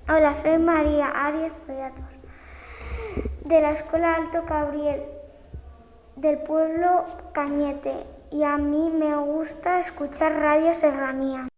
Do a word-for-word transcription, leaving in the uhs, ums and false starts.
Hola, soy María Arias Pollatos, de la Escuela Alto Cabriel, del pueblo Cañete, y a mí me gusta escuchar Radio Serranía.